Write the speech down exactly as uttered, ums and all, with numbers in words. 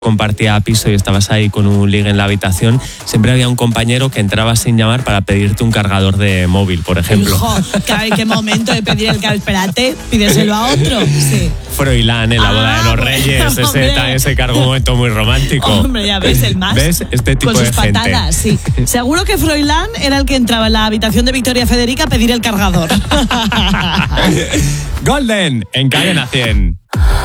compartía piso y estabas ahí con un ligue en la habitación, siempre había un compañero que entraba sin llamar para pedirte un cargador de móvil, por ejemplo. Hijo, qué momento de pedir el cargador. Espérate, pídeselo a otro. Sí. Froilán en la boda ah, de los reyes, ese, ese cargo un momento muy romántico. Hombre, ya ves, el más. ¿Ves? Este tipo con de sus gente. patadas, sí. Seguro que Froilán era el que entraba en la habitación de Victoria Federica a pedir el cargador. Golden, en Cadena cien.